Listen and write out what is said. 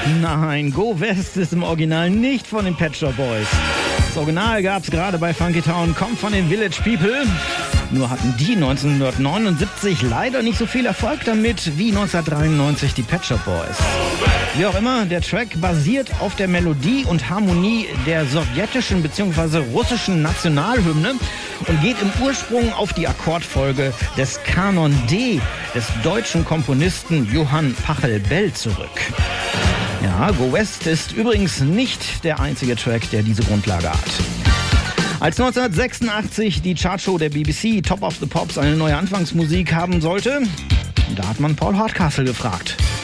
Nein, Go West ist im Original nicht von den Pet Shop Boys. Das Original gab's gerade bei Funky Town, kommt von den Village People. Nur hatten die 1979 leider nicht so viel Erfolg damit wie 1993 die Pet Shop Boys. Wie auch immer, der Track basiert auf der Melodie und Harmonie der sowjetischen bzw. russischen Nationalhymne und geht im Ursprung auf die Akkordfolge des Kanon D des deutschen Komponisten Johann Pachelbel zurück. Ja, Go West ist übrigens nicht der einzige Track, der diese Grundlage hat. Als 1986 die Chartshow der BBC Top of the Pops eine neue Anfangsmusik haben sollte, da hat man Paul Hardcastle gefragt.